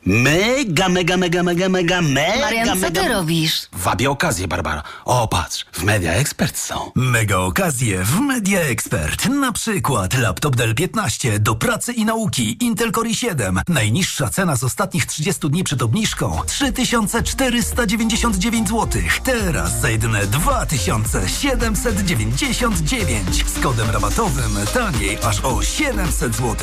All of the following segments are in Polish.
Mega. Marian, co ty robisz? Wabię okazję, Barbara. O, patrz, w Media Expert są. Mega okazje w Media Expert. Na przykład laptop Dell 15 do pracy i nauki Intel Core i7. Najniższa cena z ostatnich 30 dni przed obniżką 3499 zł. Teraz za jedyne 2799. Z kodem rabatowym taniej aż o 700 zł.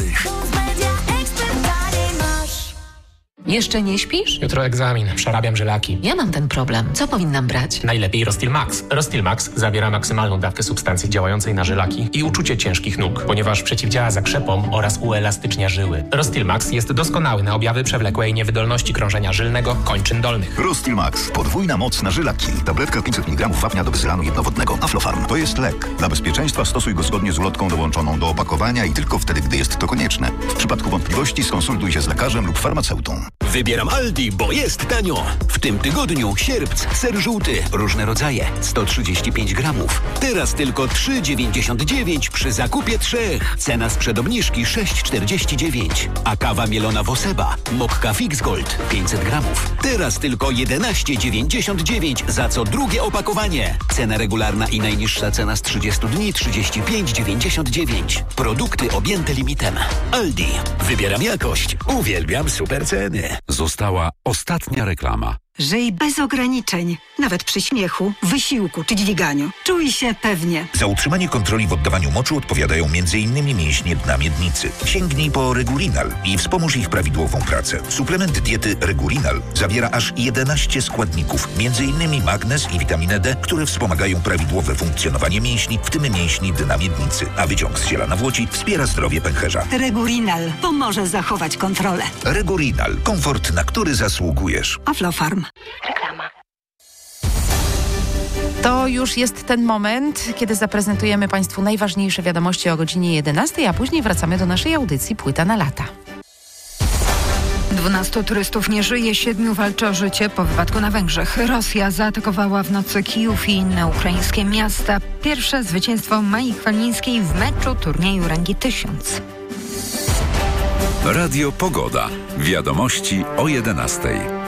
Jeszcze nie śpisz? Jutro egzamin, przerabiam żylaki. Ja mam ten problem. Co powinnam brać? Najlepiej Rostil Max. Rostil Max zawiera maksymalną dawkę substancji działającej na żylaki i uczucie ciężkich nóg, ponieważ przeciwdziała zakrzepom oraz uelastycznia żyły. Rostil Max jest doskonały na objawy przewlekłej niewydolności krążenia żylnego kończyn dolnych. Rostil Max. Podwójna moc na żylaki. Tabletka 500 mg wapnia do wysylanu jednowodnego. Aflofarm. To jest lek. Dla bezpieczeństwa stosuj go zgodnie z ulotką dołączoną do opakowania i tylko wtedy, gdy jest to konieczne. W przypadku wątpliwości skonsultuj się z lekarzem lub farmaceutą. Wybieram Aldi, bo jest tanio. W tym tygodniu sierpc, ser żółty, różne rodzaje, 135 gramów. Teraz tylko 3,99 przy zakupie 3. Cena sprzed obniżki 6,49. A kawa mielona Woseba, Mokka Fix Gold, 500 gramów. Teraz tylko 11,99 za co drugie opakowanie. Cena regularna i najniższa cena z 30 dni 35,99. Produkty objęte limitem. Aldi. Wybieram jakość. Uwielbiam super ceny. Została ostatnia reklama. Żyj bez ograniczeń, nawet przy śmiechu, wysiłku czy dźwiganiu. Czuj się pewnie. Za utrzymanie kontroli w oddawaniu moczu odpowiadają m.in. mięśnie dna miednicy. Sięgnij po Regurinal i wspomóż ich prawidłową pracę. Suplement diety Regurinal zawiera aż 11 składników, m.in. magnez i witaminę D, które wspomagają prawidłowe funkcjonowanie mięśni, w tym mięśni dna miednicy. A wyciąg z ziela nawłoci wspiera zdrowie pęcherza. Regurinal pomoże zachować kontrolę. Regurinal. Komfort, na który zasługujesz. Aflofarm. Reklama. To już jest ten moment, kiedy zaprezentujemy Państwu najważniejsze wiadomości o godzinie 11, a później wracamy do naszej audycji Płyta na lata. 12 turystów nie żyje, 7 walczy o życie po wypadku na Węgrzech. Rosja zaatakowała w nocy Kijów i inne ukraińskie miasta. Pierwsze zwycięstwo Mai Chwalińskiej w meczu turnieju rangi 1000. Radio Pogoda. Wiadomości o 11.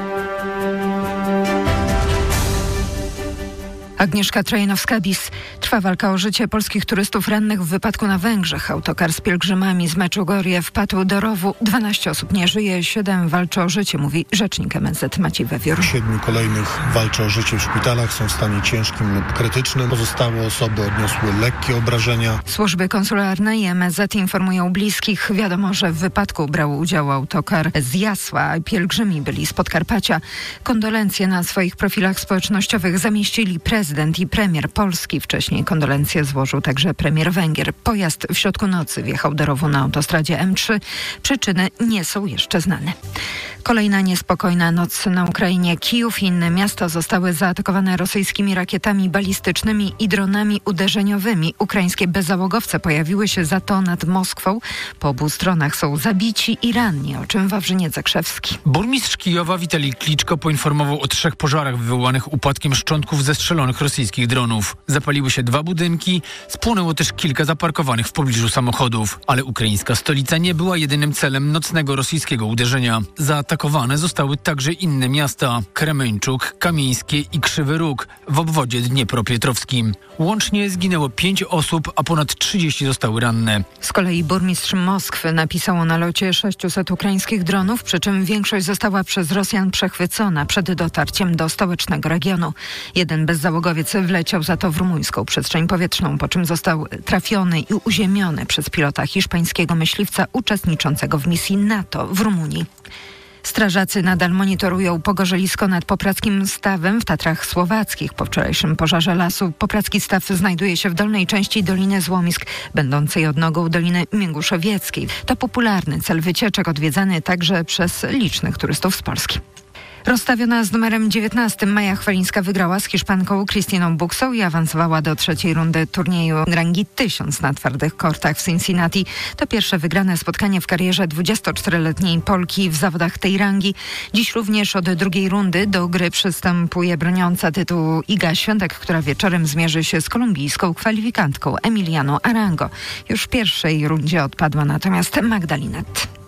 Agnieszka Trojanowska-Bis. Trwa walka o życie polskich turystów rannych w wypadku na Węgrzech. Autokar z pielgrzymami z Meczugorie wpadł do rowu. 12 osób nie żyje, 7 walczy o życie, mówi rzecznik MSZ Maciej Wewiór. 7 kolejnych walczy o życie w szpitalach, są w stanie ciężkim lub krytycznym. Pozostałe osoby odniosły lekkie obrażenia. Służby konsularne i MSZ informują bliskich. Wiadomo, że w wypadku brał udział autokar z Jasła, a pielgrzymi byli z Podkarpacia. Kondolencje na swoich profilach społecznościowych zamieścili prezydent i premier Polski. Wcześniej kondolencje złożył także premier Węgier. Pojazd w środku nocy wjechał do rowu na autostradzie M3. Przyczyny nie są jeszcze znane. Kolejna niespokojna noc na Ukrainie. Kijów i inne miasta zostały zaatakowane rosyjskimi rakietami balistycznymi i dronami uderzeniowymi. Ukraińskie bezzałogowce pojawiły się za to nad Moskwą. Po obu stronach są zabici i ranni, o czym Wawrzyniec Zakrzewski. Burmistrz Kijowa Witalij Kliczko poinformował o 3 pożarach wywołanych upadkiem szczątków zestrzelonych rosyjskich dronów. Zapaliły się 2 budynki, spłonęło też kilka zaparkowanych w pobliżu samochodów. Ale ukraińska stolica nie była jedynym celem nocnego rosyjskiego uderzenia. Zaatakowane zostały także inne miasta: Kremeńczuk, Kamieńskie i Krzywy Róg w obwodzie dniepropietrowskim. Łącznie zginęło 5 osób, a ponad 30 zostały ranne. Z kolei burmistrz Moskwy napisał o nalocie 600 ukraińskich dronów, przy czym większość została przez Rosjan przechwycona przed dotarciem do stołecznego regionu. Jeden bezzałogowiec wleciał za to w rumuńską przestrzeń powietrzną, po czym został trafiony i uziemiony przez pilota hiszpańskiego myśliwca uczestniczącego w misji NATO w Rumunii. Strażacy nadal monitorują pogorzelisko nad Popradzkim Stawem w Tatrach Słowackich. Po wczorajszym pożarze lasu Popradzki Staw znajduje się w dolnej części Doliny Złomisk, będącej odnogą Doliny Mięguszowieckiej. To popularny cel wycieczek, odwiedzany także przez licznych turystów z Polski. Rozstawiona z numerem 19 Maja Chwalińska wygrała z Hiszpanką Krystyną Buksą i awansowała do 3. rundy turnieju rangi 1000 na twardych kortach w Cincinnati. To pierwsze wygrane spotkanie w karierze 24-letniej Polki w zawodach tej rangi. Dziś również od 2. rundy do gry przystępuje broniąca tytułu Iga Świątek, która wieczorem zmierzy się z kolumbijską kwalifikantką Emilianą Arango. Już w pierwszej rundzie odpadła natomiast Magdalinet.